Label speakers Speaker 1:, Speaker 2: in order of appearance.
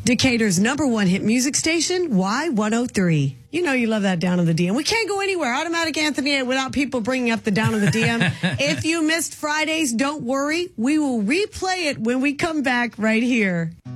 Speaker 1: Decatur's #1 hit music station, Y103. You know you love that Down in the DM. We can't go anywhere, Automatic Anthony, without people bringing up the Down in the DM. If you missed Fridays, don't worry. We will replay it when we come back right here.